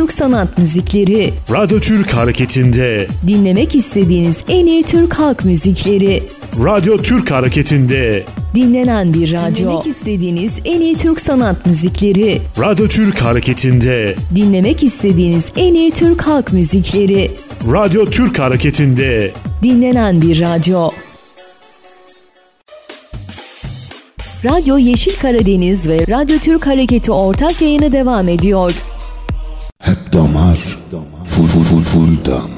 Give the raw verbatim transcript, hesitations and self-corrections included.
Türk sanat müzikleri. Radyo Türk Hareketi'nde Dinlemek istediğiniz en iyi Türk halk müzikleri. Radyo Türk Hareketi'nde Dinlenen bir radyo. Dinlemek istediğiniz en iyi Türk sanat müzikleri. Radyo Türk Hareketi'nde Dinlemek istediğiniz en iyi Türk halk müzikleri. Radyo Türk Hareketi'nde Dinlenen bir radyo. Radyo Yeşil Karadeniz ve Radyo Türk Hareketi ortak yayını devam ediyor. Hep damar, full full full full damar.